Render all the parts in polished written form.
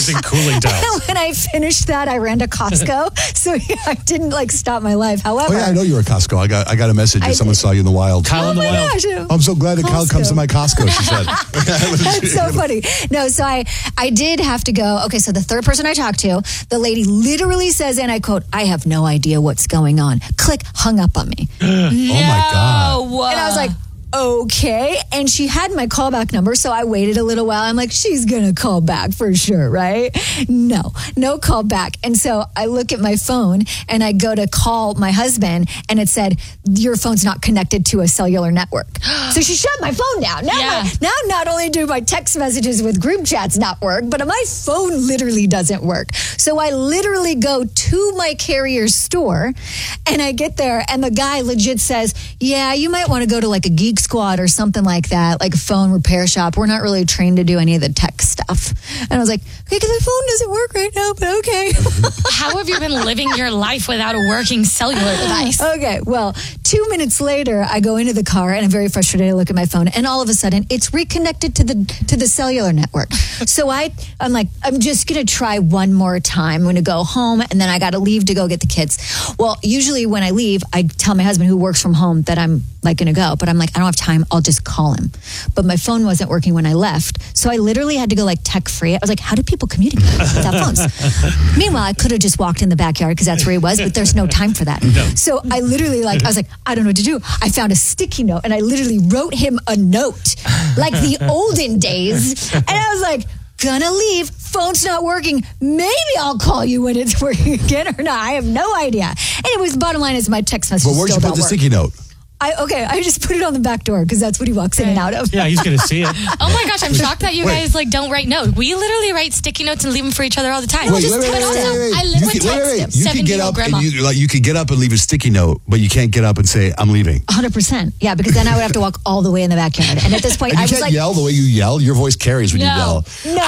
Using cooling towels. When I finished that, I ran to Costco. So I didn't stop my life. However, I know you're at Costco. I got a message that someone saw you in the wild. Kyle in the wild. Gosh, I'm so glad that Kyle comes to my Costco, she said. That's so funny. No, so I did have to go. Okay, so the third person I talked to, the lady literally says, and I quote, "I have no idea what's going on." Click, hung up on me. Oh my God. And I was like, okay. And she had my callback number, so I waited a little while. I'm like, she's going to call back for sure, right? No call back. And so I look at my phone and I go to call my husband and it said, your phone's not connected to a cellular network. So she shut my phone down. Now not only do my text messages with group chats not work, but my phone literally doesn't work. So I literally go to my carrier store and I get there and the guy legit says, yeah, you might want to go to a Geek Squad or something like that, like a phone repair shop. We're not really trained to do any of the tech stuff. And I was like, okay, because my phone doesn't work right now, but okay. How have you been living your life without a working cellular device? Okay, well, 2 minutes later, I go into the car and I'm very frustrated. I look at my phone and all of a sudden it's reconnected to the cellular network. So I'm like, I'm just going to try one more time. I'm going to go home and then I got to leave to go get the kids. Well, usually when I leave, I tell my husband who works from home that I'm going to go, but I'm like, I don't have time. I'll just call him. But my phone wasn't working when I left. So I literally had to go tech free. I was like, how do people communicate without phones? Meanwhile, I could have just walked in the backyard because that's where he was, but there's no time for that. No. So I literally I was like, I don't know what to do. I found a sticky note and I literally wrote him a note like the olden days. And I was like, gonna leave. Phone's not working. Maybe I'll call you when it's working again or not. I have no idea. And it was bottom line is my text message. But where'd you put the sticky note? I just put it on the back door because that's what he walks in and out of. Yeah, he's going to see it. Oh my gosh, I'm shocked that you guys don't write notes. We literally write sticky notes and leave them for each other all the time. Wait. I live with text. You could get up grandma. and you could get up and leave a sticky note, but you can't get up and say, I'm leaving. 100%. Yeah, because then I would have to walk all the way in the backyard. And at this point, and I you was can't yell the way you yell. Your voice carries when you yell. No.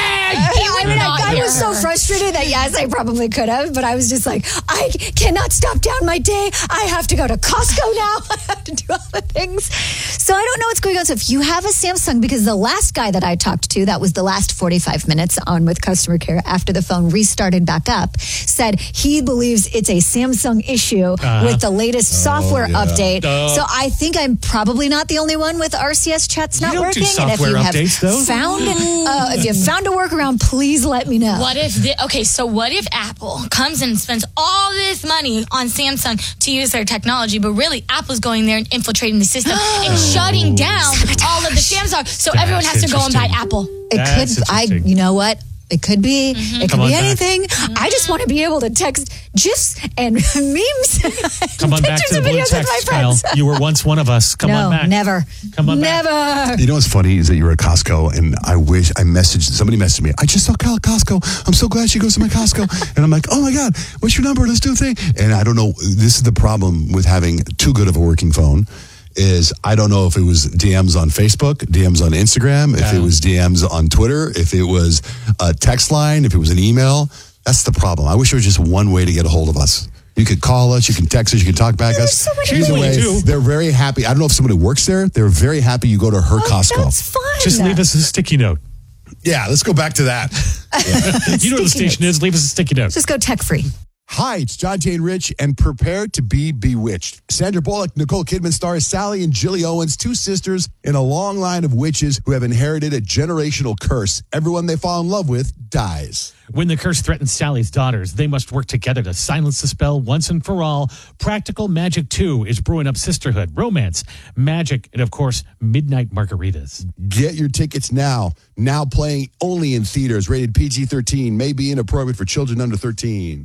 I was so frustrated that yes, I probably could have, but I was just like, I cannot stop down my day. I have to go to Costco now. I have to do all the things. So I don't know what's going on. So if you have a Samsung, because the last guy that I talked to, that was the last 45 minutes on with customer care after the phone restarted back up, said he believes it's a Samsung issue with the latest software update. So I think I'm probably not the only one with RCS chats not working. And if you have found a workaround, please let me know. What if Apple comes and spends all this money on Samsung to use their technology, but really Apple's going there and infiltrating the system and shutting down all of the Samsung, so everyone has to go and buy Apple. You know what? It could be. It could be anything. I just want to be able to text GIFs and memes. Come on back to the blue text, Kyle. You were once one of us. Come on back. Never. Come on never. Back. You know what's funny is that you were at Costco, and somebody messaged me. I just saw Kyle at Costco. I'm so glad she goes to my Costco. And I'm like, oh my God, what's your number? Let's do a thing. And I don't know. This is the problem with having too good of a working phone. Is I don't know if it was DMs on Facebook, DMs on Instagram, if it was DMs on Twitter, if it was a text line, if it was an email. That's the problem. I wish there was just one way to get a hold of us. You could call us, you can text us, you can talk back us. So either way, they're very happy. I don't know if somebody works there. They're very happy you go to her Costco. That's fun. Just leave us a sticky note. Yeah, let's go back to that. You know what the station is. Leave us a sticky note. Just go tech free. Hi, it's John Jane Rich, and prepare to be bewitched. Sandra Bullock, Nicole Kidman stars Sally and Jilly Owens, two sisters in a long line of witches who have inherited a generational curse. Everyone they fall in love with dies. When the curse threatens Sally's daughters, they must work together to silence the spell once and for all. Practical Magic 2 is brewing up sisterhood, romance, magic, and of course, midnight margaritas. Get your tickets now. Now playing only in theaters. Rated PG-13. May be inappropriate for children under 13.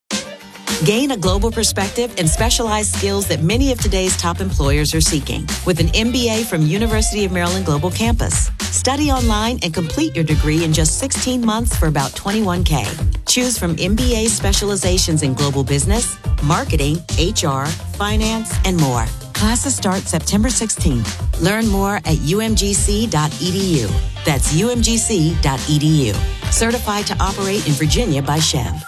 Gain a global perspective and specialized skills that many of today's top employers are seeking with an MBA from University of Maryland Global Campus. Study online and complete your degree in just 16 months for about $21,000. Choose from MBA specializations in global business, marketing, HR, finance, and more. Classes start September 16th. Learn more at umgc.edu. That's umgc.edu. Certified to operate in Virginia by Chev.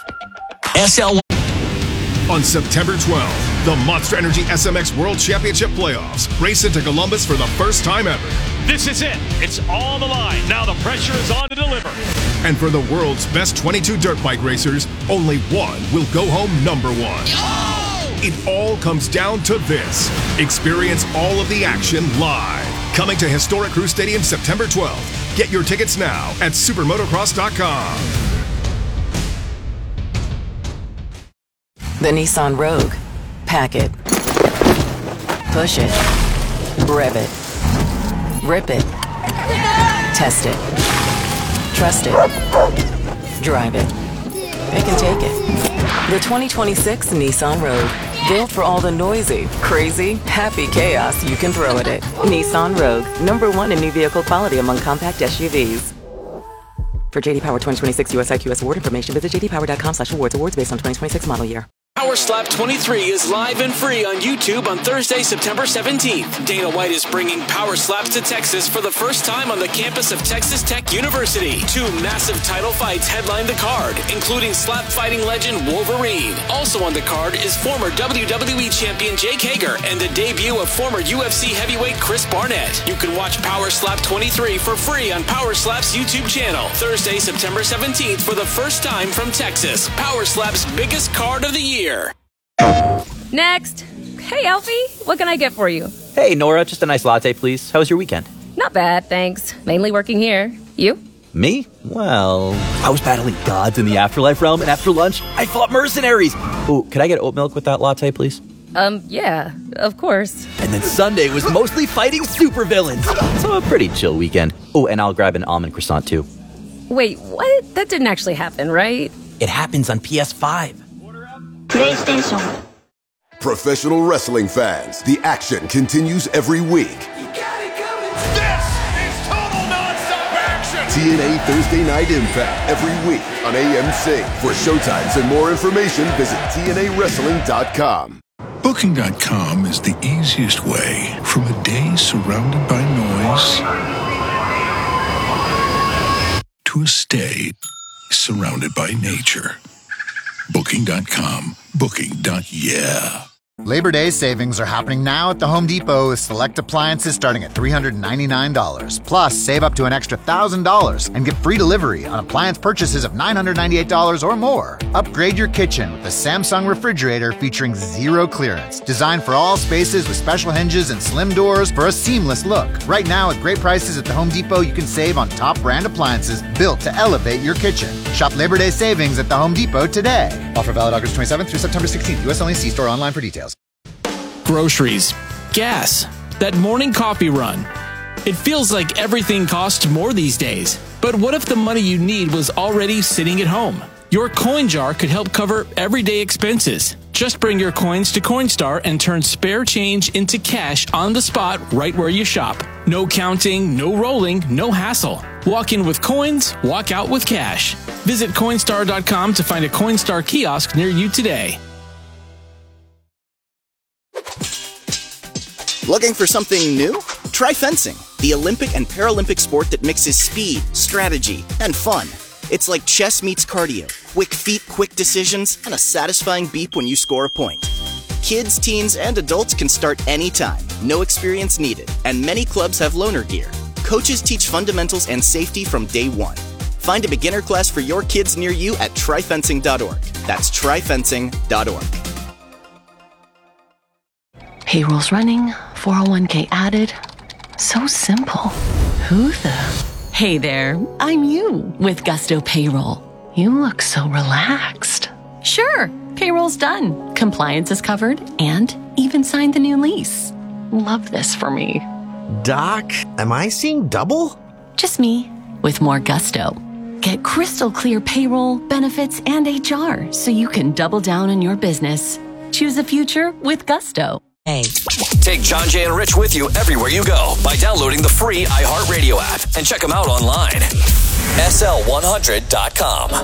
On September 12th, the Monster Energy SMX World Championship Playoffs race into Columbus for the first time ever. This is it. It's all on the line. Now the pressure is on to deliver. And for the world's best 22 dirt bike racers, only one will go home number one. It all comes down to this. Experience all of the action live. Coming to Historic Crew Stadium September 12th. Get your tickets now at supermotocross.com. The Nissan Rogue. Pack it. Push it. Rev it. Rip it. Test it. Trust it. Drive it. It can take it. The 2026 Nissan Rogue. Built for all the noisy, crazy, happy chaos you can throw at it. Nissan Rogue. #1 in new vehicle quality among compact SUVs. For JD Power 2026 US IQS award information, visit jdpower.com/awards. Awards based on 2026 model year. Power Slap 23 is live and free on YouTube on Thursday, September 17th. Dana White is bringing Power Slaps to Texas for the first time on the campus of Texas Tech University. 2 massive title fights headline the card, including slap fighting legend Wolverine. Also on the card is former WWE champion Jake Hager and the debut of former UFC heavyweight Chris Barnett. You can watch Power Slap 23 for free on Power Slap's YouTube channel. Thursday, September 17th for the first time from Texas. Power Slap's biggest card of the year. Next. Hey, Alfie, what can I get for you? Hey, Nora, just a nice latte, please. How was your weekend? Not bad, thanks. Mainly working here. You? Me? Well, I was battling gods in the afterlife realm, and after lunch, I fought mercenaries. Oh, could I get oat milk with that latte, please? Yeah, of course. And then Sunday was mostly fighting supervillains. So a pretty chill weekend. Oh, and I'll grab an almond croissant, too. Wait, what? That didn't actually happen, right? It happens on PS5. PlayStation. Professional wrestling fans, the action continues every week. This is total non-stop action. TNA Thursday Night Impact every week on AMC. For showtimes and more information, visit TNAWrestling.com. Booking.com is the easiest way from a day surrounded by noise to a stay surrounded by nature. Booking.com. Booking.yeah. Labor Day savings are happening now at the Home Depot with select appliances starting at $399. Plus, save up to an extra $1,000 and get free delivery on appliance purchases of $998 or more. Upgrade your kitchen with the Samsung refrigerator featuring zero clearance. Designed for all spaces with special hinges and slim doors for a seamless look. Right now, at great prices at the Home Depot, you can save on top brand appliances built to elevate your kitchen. Shop Labor Day savings at the Home Depot today. Offer valid August 27th through September 16th. U.S. only. See store online for details. Groceries, gas, that morning coffee run. It feels like everything costs more these days. But what if the money you need was already sitting at home? Your coin jar could help cover everyday expenses. Just bring your coins to Coinstar and turn spare change into cash on the spot right where you shop. No counting, no rolling, no hassle. Walk in with coins, walk out with cash. Visit Coinstar.com to find a Coinstar kiosk near you today. Looking for something new? Try fencing, the Olympic and Paralympic sport that mixes speed, strategy, and fun. It's like chess meets cardio, quick feet, quick decisions, and a satisfying beep when you score a point. Kids, teens, and adults can start anytime, no experience needed, and many clubs have loaner gear. Coaches teach fundamentals and safety from day one. Find a beginner class for your kids near you at tryfencing.org. That's tryfencing.org. Payroll's running, 401k added. So simple. Who the? Hey there, I'm you with Gusto Payroll. You look so relaxed. Sure, payroll's done. Compliance is covered and even signed the new lease. Love this for me. Doc, am I seeing double? Just me with more Gusto. Get crystal clear payroll, benefits, and HR so you can double down on your business. Choose a future with Gusto. Hey. Take John, Jay, and Rich with you everywhere you go by downloading the free iHeartRadio app and check them out online. SL100.com.